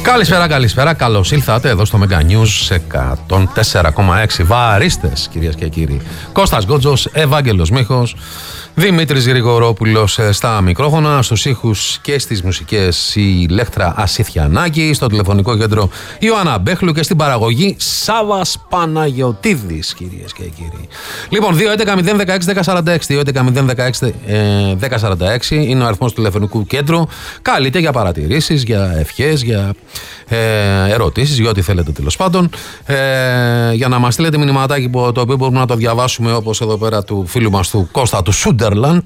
Καλησπέρα. Καλώς ήλθατε εδώ στο Mega News 104,6. Βαρίστες, κυρίες και κύριοι. Κώστας Γκότζος, Ευάγγελος Μίχος, Δημήτρης Γρηγορόπουλος στα μικρόφωνα, στους ήχους και στις μουσικές η Λέκτρα Ασίθιανάκη, στο τηλεφωνικό κέντρο Ιωάννα Μπέχλου και στην παραγωγή Σάβας Παναγιωτίδης, κυρίες και κύριοι. Λοιπόν, 2.11.016.1046, 2.11.016.1046 είναι ο αριθμός του τηλεφωνικού κέντρου. Καλείτε για παρατηρήσεις, για ευχές, για ερωτήσεις, για ό,τι θέλετε τέλος πάντων. Για να μας στείλετε μηνυματάκι το οποίο μπορούμε να το διαβάσουμε, όπως εδώ πέρα του φίλου μας του Κώστα του Σούντερλαντ.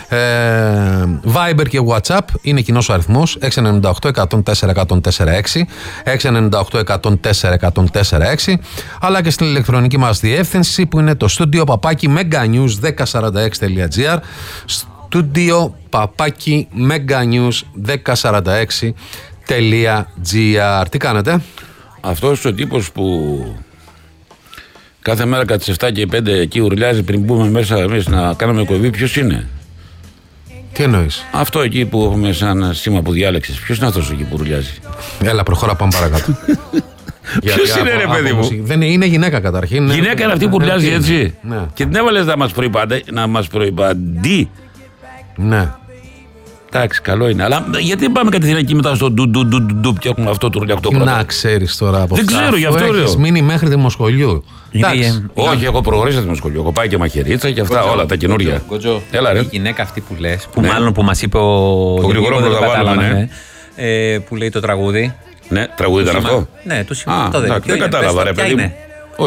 Viber και WhatsApp είναι κοινός ο αριθμός 698-104-104-6, 698-104-104-6, αλλά και στην ηλεκτρονική μας διεύθυνση που είναι το studio @meganews1046.gr, studio meganews1046.gr. Τι κάνετε? Αυτός ο τύπος που κάθε μέρα κατά τις 7 και 5 εκεί ουρλιάζει πριν μπούμε μέσα εμείς να κάνουμε κοβή, ποιος είναι? Τι εννοείς? Αυτό εκεί που έχουμε σαν σήμα που διάλεξες, ποιος είναι αυτός εκεί που ουρλιάζει? Έλα, προχώρα, πάμε παρακάτω. Ποιος είναι, ρε παιδί μου? Δεν είναι γυναίκα καταρχήν. Γυναίκα είναι αυτή που ουρλιάζει, έτσι. Ναι. Και την έβαλες να μας προϋπαντεί. Ναι. Εντάξει, καλό είναι. Αλλά γιατί δεν πάμε κατευθείαν εκεί μετά στο ντου και έχουμε αυτό το ρουλιακτό πρώτα? Να ξέρεις τώρα από δεν αυτά. ξέρω, γι' αυτό λέω. Έχεις μείνει μέχρι δημοσχολείου. Όχι, έχω προχωρήσει το δημοσχολείο. Έχω πάει και μαχαιρίτσα και αυτά όλα τα καινούργια. Έλα, ρε. Η γυναίκα αυτή που λες, που μάλλον που μας είπε ο Γρηγορόπουλος, δεν καταλάβαμε, που λέει το τραγούδι. Ναι, τραγούδι ήταν αυτό. Ναι, το σημαίνει. Δεν κατάλαβα, ρε παιδί μου.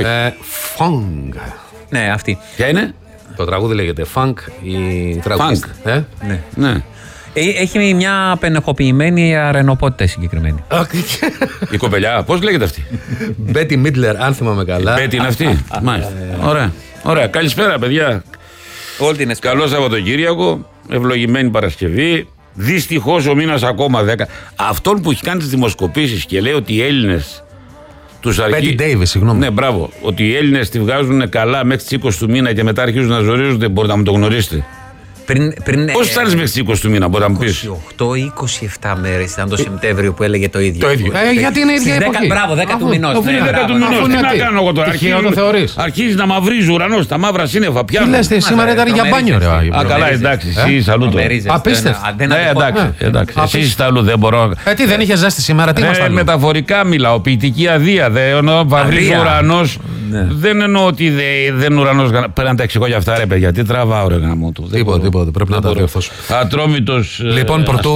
Funk. Ναι, αυτή. Ποια είναι? Το τραγούδι λέγεται Funk, η τραγουδίστρια. Ναι. Έχει μια πενεχοποιημένη αρενοπότητα συγκεκριμένη. Η κοπελιά, πώς λέγεται αυτή? Μπέτι Μίτλερ, αν θυμάμαι καλά. Μπέτι είναι αυτή. Μάλιστα. Ωραία. Καλησπέρα, παιδιά. Καλό Σαββατοκύριακο. Ευλογημένη Παρασκευή. Δυστυχώς ο μήνας ακόμα 10. Αυτόν που έχει κάνει τις δημοσκοπήσεις και λέει ότι οι Έλληνες τους Μπέτι Ντέιβις, συγγνώμη. Ναι, μπράβο. Ότι οι Έλληνες τη βγάζουν καλά μέχρι τις 20 του μήνα και μετά αρχίζουν να ζορίζονται. Μπορείτε να μου το γνωρίσετε? Πώς φτάνεις μέχρι τις 20 του μήνα, μπορεί να μου πεις? 28 ή 27 μέρες ήταν το Σεπτέμβριο που έλεγε το ίδιο. Το ίδιο. Γιατί είναι η ίδια εποχή. Μπράβο, 10 του μηνός. Αφού είναι 10 του μηνός, τι να κάνω εγώ τώρα? Αρχίζει να μαυρίζει ο ουρανός, τα μαύρα σύννεφα πιάνουν. Τι λες, σήμερα ήταν για μπάνιο, ρε. Α, καλά, εντάξει, εσύ αλλού. Απίστευτο. Εντάξει, εσύ είσαι αλλού, δεν μπορώ. Τι, δεν είχε ζέστη σήμερα, τι ήμασταν? Μεταφορικά μιλάω, ποιητική αδεία. Βαυρίζει ο ουρανός. Δεν εννοώ ότι δεν ουρανός. Πρέπει να τα εξηγώ για αυτά, ρε παιδιά. Τι τραβάω, ρε γάμο του? Τίποτα. Πρέπει να τα διορθώσουμε. Ατρόμητος. Λοιπόν, πρωτού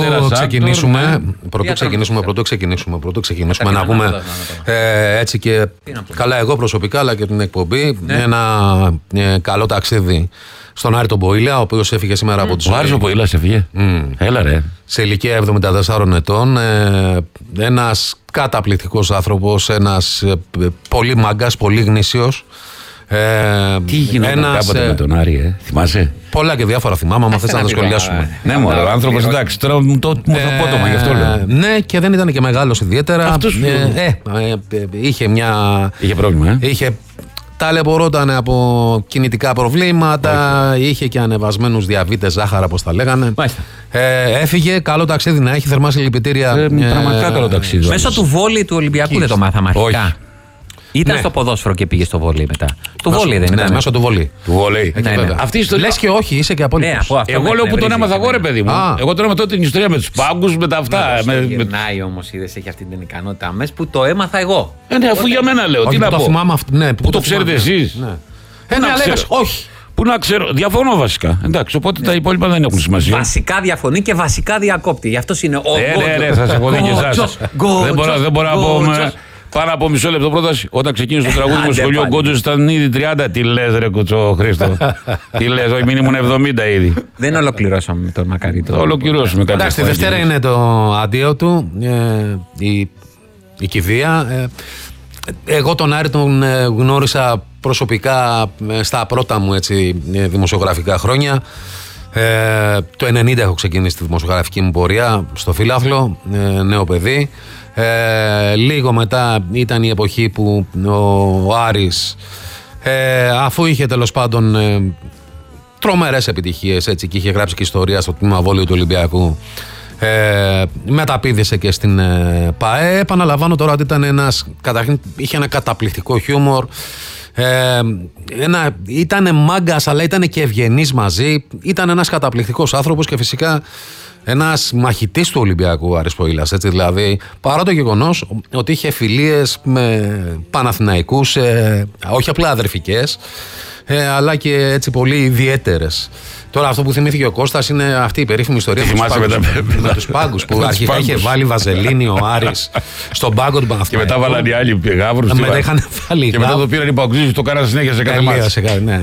ξεκινήσουμε να πούμε έτσι και καλά εγώ προσωπικά αλλά και την εκπομπή ένα καλό ταξίδι στον Άρη τον Ποήλα, ο οποίος έφυγε σήμερα από τους... Ο Άρης ο Ποήλας έφυγε. Έλα ρε. Σε ηλικία 74 ετών, ένας καταπληκτικός άνθρωπος, ένας πολύ μάγκας, πολύ γνήσιος. Τι γινόταν κάποτε με τον Άρη, θυμάσαι? Πολλά και διάφορα θυμάμαι, άμα θες να τα σχολιάσουμε. Ναι, μωρέ, ο άνθρωπος εντάξει, τώρα μου το απότομα, γι' αυτό λέω. Ναι, και δεν ήταν και μεγάλος ιδιαίτερα. Είχε πρόβλημα, ταλαιπωρόταν από κινητικά προβλήματα, είχε και ανεβασμένους διαβήτες, ζάχαρα, όπως τα λέγανε. Έφυγε, καλό ταξίδι να έχει, θερμά συλληπιτήρια. Πραγματικά καλό ταξίδι. Μέσω του βόλεϊ του Ολυμπιακού δεν το μάθαμε αρχικά. Ήταν στο ποδόσφαιρο και πήγε στο βόλεϊ μετά. Το βόλεϊ δεν ήταν? Ναι, μέσω του βόλεϊ. Αυτή η ιστορία. Λες και όχι, είσαι και απόλυτος. Εγώ λέω που τον έμαθα εγώ, ρε παιδί μου. Εγώ τον έμαθα την ιστορία με τους πάγκους, με τα αυτά. Γυρνάει όμως, είδες, έχει αυτή την ικανότητα αμέσως που το έμαθα εγώ. Ναι, αφού για μένα λέω. Τι να πω? Που το ξέρετε εσείς? Όχι. Πού να ξέρω, διαφωνώ βασικά. Εντάξει, οπότε τα υπόλοιπα δεν έχουν σημασία. Βασικά διαφωνεί και βασικά διακόπτει. Γι' αυτό είναι ο Γκότζος. Ναι, θα σε έχω δει και εσάς. Δεν μπορώ να πω πάνω από μισό λεπτό πρόταση. Όταν ξεκίνησε το τραγούδι μου στο σχολείο, ο Γκότζος ήταν ήδη 30. Τι λες, ρε κουτσό Χρήστο? Τι λες, όχι, μην ήμουν 70 ήδη. Δεν ολοκληρώσαμε με τον Μακαρίτο. Θα ολοκληρώσουμε κάποια. Εντάξει, τη Δευτέρα είναι το αντίο του, η κηδεία. Εγώ τον Άρη τον γνώρισα προσωπικά στα πρώτα μου δημοσιογραφικά χρόνια. Το 90 έχω ξεκινήσει τη δημοσιογραφική μου πορεία στο Φύλαθλο, νέο παιδί. Λίγο μετά ήταν η εποχή που ο Άρης, αφού είχε τέλος πάντων τρομερές επιτυχίες, έτσι, και είχε γράψει και ιστορία στο τμήμα βόλεϊ του Ολυμπιακού, Μεταπήδησε και στην ΠΑΕ. Επαναλαμβάνω τώρα ότι ήταν ένας, καταρχήν είχε ένα καταπληκτικό χιούμορ. Ήτανε μάγκας, αλλά ήτανε και ευγενής μαζί. Ήταν ένας καταπληκτικός άνθρωπος και φυσικά ένας μαχητής του Ολυμπιακού Άρης Ποήλας, έτσι, δηλαδή, παρά το γεγονός ότι είχε φιλίες με Παναθηναϊκούς, όχι απλά αδερφικές, αλλά και έτσι πολύ ιδιαίτερες. Τώρα αυτό που θυμήθηκε ο Κώστας είναι αυτή η περίφημη ιστορία με τους πάγκους που αρχικά είχε βάλει βαζελίνη ο Άρης στον πάγκο του Παναθηναϊκού. Και μετά βάλανε οι άλλοι γάβρους. Και μετά το πήραν οι παγκοσμίους, το κάνανε συνέχεια σε κάθε μάτς. Ναι.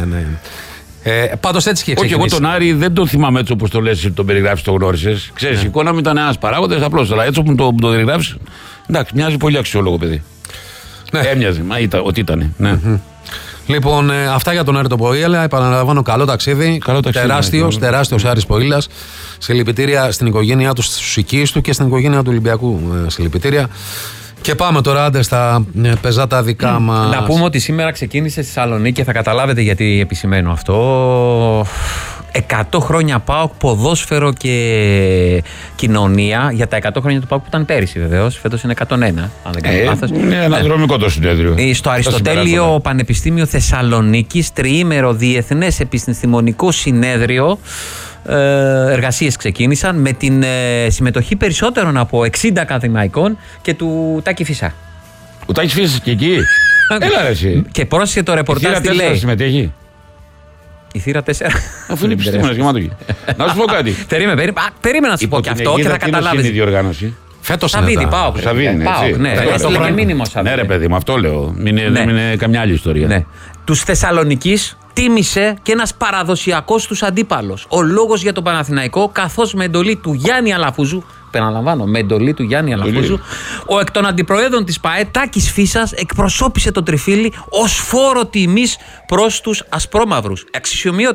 Πάντως έτσι και ξεκινήσει. Όχι, εγώ τον Άρη δεν τον θυμάμαι έτσι όπως το λες, τον περιγράφεις, το γνώρισες. Ξέρεις, η εικόνα μου ήταν ένας παράγοντας απλώς. Αλλά έτσι όπως το περιγράφεις, εντάξει, μοιάζει πολύ αξιόλογο παιδί. Έμοιαζε, ότι ήταν. Λοιπόν, αυτά για τον Άρη τον Ποήλα. Επαναλαμβάνω, καλό ταξίδι. Τεράστιος Άρης Ποήλας. Συλληπιτήρια στην οικογένειά του, στους οικείς του και στην οικογένεια του Ολυμπιακού. Συλληπιτήρια. Και πάμε τώρα άντε στα πεζάτα δικά μας. Να πούμε ότι σήμερα ξεκίνησε στη Θεσσαλονίκη και θα καταλάβετε γιατί επισημαίνω αυτό. 100 χρόνια ΠΑΟΚ, ποδόσφαιρο και κοινωνία. Για τα 100 χρόνια του ΠΑΟΚ που ήταν πέρυσι βεβαίως. Φέτος είναι 101, αν δεν κάνω λάθος. Είναι αναδρομικό το συνέδριο. Στο Αριστοτέλειο Πανεπιστήμιο Θεσσαλονίκης, τριήμερο διεθνές επιστημονικό συνέδριο. Εργασίες ξεκίνησαν με την συμμετοχή περισσότερων από 60 ακαδημαϊκών και του Τάκη Φυσά. Ο Τάκης Φυσάς και εκεί. Έλα ρε εσύ. Και πρόσεχε το ρεπορτάζ τι λέει. Συμμετέχει. Η θύρα 4. Αφού είναι επιστήμονας γεμάτο εκεί. Να σου πω κάτι. Περίμενα να σου πω και αυτό και θα καταλάβεις. Είναι η διοργάνωση. Φέτος Σαββίδι, ΠΑΟΚ. Ναι, μήνυμα Σαββίδι. Ναι ρε παιδί μου, αυτό λέω. Δεν είναι καμιά άλλη ιστορία. Τους Θεσσαλονικείς τίμησε και ένας παραδοσιακός τους αντίπαλος. Ο λόγος για τον Παναθηναϊκό, καθώς με εντολή του Γιάννη Αλαφούζου, επαναλαμβάνω, με εντολή του Γιάννη Αλαφούζου, ο εκ των αντιπροέδρων της ΠΑΕ, Τάκης Φύσας, εκπροσώπησε το τριφύλι ως φόρο τιμής προς τους ασπρόμαυρους.